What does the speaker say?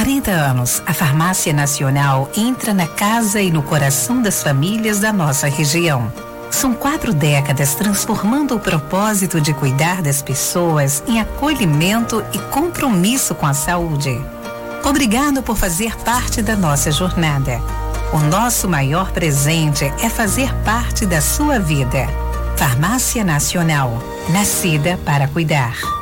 40 anos, a Farmácia Nacional entra na casa e no coração das famílias da nossa região. São 4 décadas transformando o propósito de cuidar das pessoas em acolhimento e compromisso com a saúde. Obrigado por fazer parte da nossa jornada. O nosso maior presente é fazer parte da sua vida. Farmácia Nacional, nascida para cuidar.